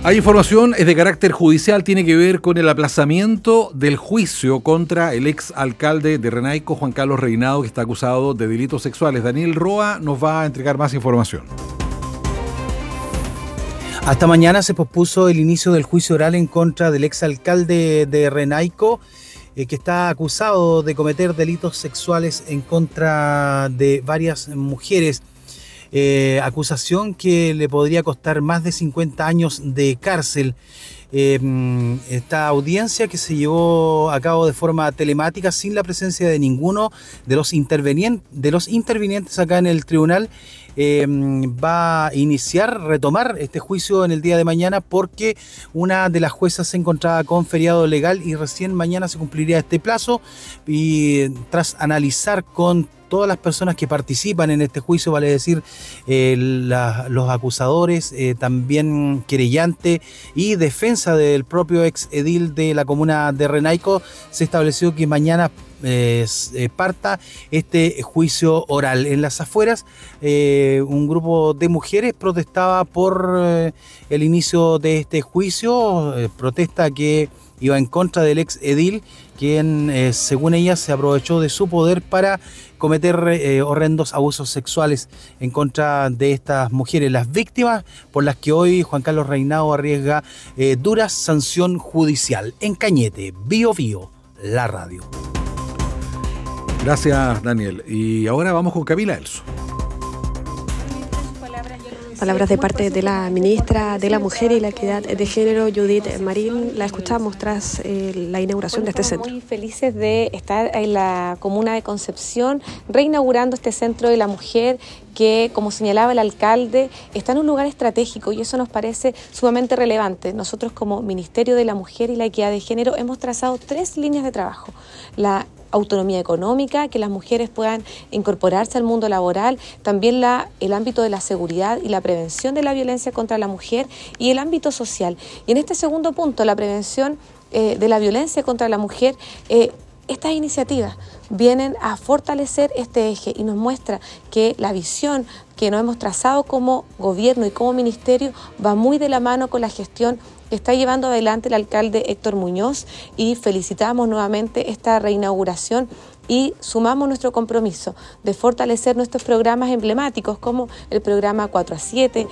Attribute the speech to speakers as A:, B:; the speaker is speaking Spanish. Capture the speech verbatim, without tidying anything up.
A: Hay información, es de carácter judicial, tiene que ver con el aplazamiento del juicio contra el ex alcalde de Renaico, Juan Carlos Reinado, que está acusado de delitos sexuales. Daniel Roa nos va a entregar más información.
B: Hasta mañana se pospuso el inicio del juicio oral en contra del exalcalde de Renaico, eh, que está acusado de cometer delitos sexuales en contra de varias mujeres. Eh, acusación que le podría costar más de cincuenta años de cárcel. Eh, esta audiencia, que se llevó a cabo de forma telemática sin la presencia de ninguno de los intervenientes, de los intervinientes acá en el tribunal, eh, va a iniciar, retomar este juicio en el día de mañana, porque una de las juezas se encontraba con feriado legal y recién mañana se cumpliría este plazo. Y tras analizar con todas las personas que participan en este juicio, vale decir, eh, la, los acusadores, eh, también querellante y defensa del propio ex edil de la comuna de Renaico, se estableció que mañana eh, eh, parta este juicio oral. En las afueras, eh, un grupo de mujeres protestaba por eh, el inicio de este juicio, eh, protesta que iba en contra del ex edil, quien, eh, según ella, se aprovechó de su poder para cometer eh, horrendos abusos sexuales en contra de estas mujeres, las víctimas por las que hoy Juan Carlos Reinado arriesga eh, dura sanción judicial. En Cañete, Bio Bio, la radio.
A: Gracias, Daniel. Y ahora vamos con Camila Elso.
C: Palabras de parte de la ministra de la Mujer y la Equidad de Género, Judith Marín. La escuchamos tras eh, la inauguración
D: bueno,
C: de este centro.
D: Muy felices de estar en la comuna de Concepción, reinaugurando este centro de la mujer que, como señalaba el alcalde, está en un lugar estratégico, y eso nos parece sumamente relevante. Nosotros, como Ministerio de la Mujer y la Equidad de Género, hemos trazado tres líneas de trabajo. La autonomía económica, que las mujeres puedan incorporarse al mundo laboral, también la, el ámbito de la seguridad y la prevención de la violencia contra la mujer, y el ámbito social. Y en este segundo punto, la prevención eh, de la violencia contra la mujer, eh, estas iniciativas vienen a fortalecer este eje y nos muestra que la visión que nos hemos trazado como gobierno y como ministerio va muy de la mano con la gestión que está llevando adelante el alcalde Héctor Muñoz, y felicitamos nuevamente esta reinauguración y sumamos nuestro compromiso de fortalecer nuestros programas emblemáticos como el programa cuatro a siete,